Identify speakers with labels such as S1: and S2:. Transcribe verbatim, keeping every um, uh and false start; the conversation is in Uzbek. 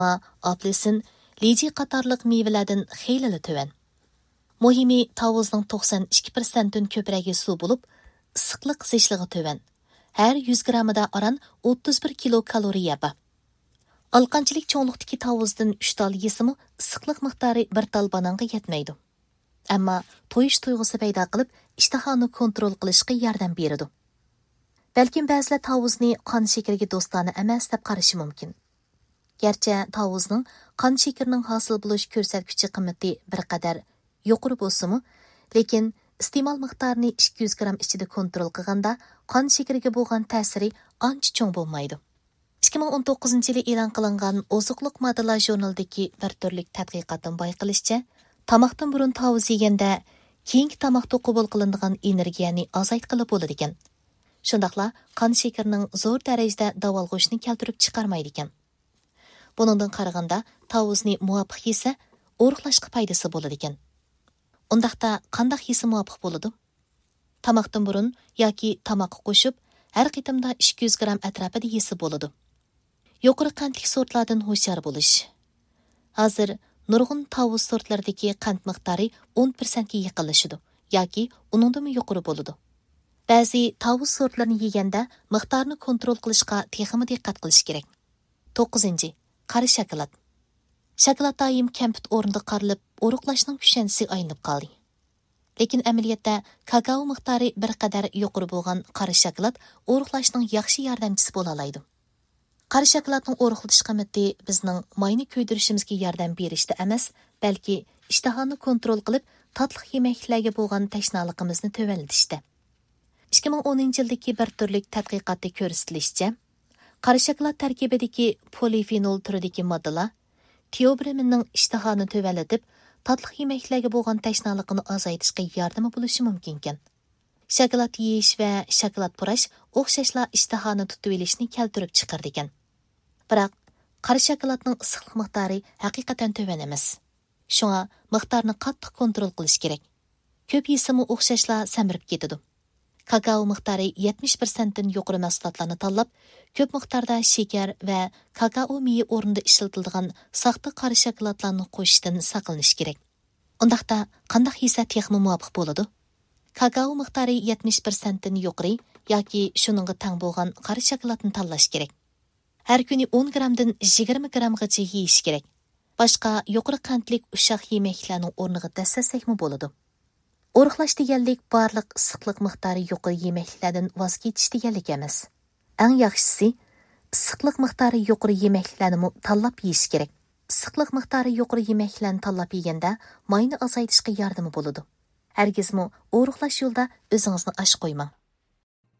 S1: apelsin, lici qatarlıq meyvelərdən xeyli töven. Muhimi tavuzning to'qson ikki prosentdan ko'pragi suv bo'lib, issiqlik zishlig'i töven. Her yüz gramida aran o'ttiz bir kilokaloriya bor. Alqanchilik cho'nliqdagi tavuzdan uch tal yesimi issiqlik miqdori bir tal bananga yetmaydi. Ammo to'yish tuyg'usi paydo qilib, ishtahoni kontrol qilishga yordam beradi. Balkim ba'zilar tavuzni qon shakariga do'stona emas deb qarashi mumkin. Gerçi tavuzning qon shakarining hosil bo'lish ko'rsatkichi qiymati bir qadar yuqori bo'lsa-mu, lekin iste'mol miqdorini ikki yuz gram ichida kontrol qilganda qon shakariga bo'lgan ta'siri ancha cho'ng bo'lmaydi. ikki ming o'n to'qqizinchi yili e'lon qilingan Oziqliq moddalar jurnalidagi bir turlik tadqiqotdan bayqilishicha, tamoqdan burun tavuz yeganda keyingi tamoqda qabul qilinadigan energiyani azaytqili bo'ladi ekan. Shundaqla qon shakarining zo'r darajada davolg'ishni keltirib chiqarmaydi ekan. Buningdan qaraganda tavuzni muvofiq yesa, o'riqlashga foydasi bo'ladi ekan. Undaqda qandaq yesa muvofiq bo'ladi? Tamoqdan burun yoki tamoqqa qo'shib, har qitimda ikki yuz gram atrofida yesa bo'ladi. Yuqori qandli sortlardan hushyor bo'lish. Hozir nurg'un tavus sortlaridagi qand miqdori o'n prosentga yaqinlashadi yoki uningdan yuqori bo'ladi. Ba'zi tavus sortlarini yeganda miqdorni kontrol qilishga texmi diqqat qilish kerak. to'qqizinchi. Qari shokolad. Shokolad doim kampit o'rnida qarilib, o'riqlashning kushanchisi aylanib qoldi. Lekin amaliyotda kakao miqdori bir qadar yuqori bo'lgan qari shokolad o'riqlashning yaxshi yordamchisi bo'la oladi. Qari shokoladning o'riqlatish qiymati bizning mayni ko'ydirishimizga yordam berishda emas, balki ishtahoni kontrol qilib, tatli yemeklarga bo'lgan tashnoliqimizni tovanlatishda. ikki ming o'ninchi yildagi bir turlik tadqiqotda ko'rsatilishicha, qari shokolad tarkibidagi polifenol turidagi moddalar tiobraminning ishtahoni tovanlatib, tatli yemeklarga bo'lgan tashnoliqni azaytishga yordam bo'lishi mumkin ekan. Shokolad yeyish va shokolad purash o'xshashla ishtahoni tutib olishni keltirib chiqardi ekan. Biroq qari shokoladning issiqlik miqdori haqiqatan to'van emas. Shunga miqdorni qattiq kontrol qilish kerak. Ko'p yesimi o'xshashla samirib ketadi. Kakao miqdori yetmish prosentdan yuqori mahsulotlarni tanlab, ko'p miqdorda shakar va kakao miyi o'rnida ishlatiladigan saxta qari shokoladlarni qo'shishdan saqlanish kerak. Undaqda qanday yesa texmi muvofiq bo'ladi? Kakao miqdori yetmish prosentdan yuqori yoki shuningga teng bo'lgan qari shokoladni tanlash kerak. Har kuni o'n gramdan yigirma gramgacha yeyish kerak. Boshqa yuqori qandlik ushaq yemeklarning o'rniga dastasakmi bo'ladi. O'riqlash deganlik barliq issiqlik miqdori yuqori yemeklardan voz kechish deganlik emas. Eng yaxshisi issiqlik miqdori yuqori yemeklarni tanlab yeyish kerak. Issiqlik miqdori yuqori yemeklarni tanlab yeganda mayni azaytishga yordami bo'ladi. Hargizmi o'riqlash yo'lida o'zingizni ash qo'ymang.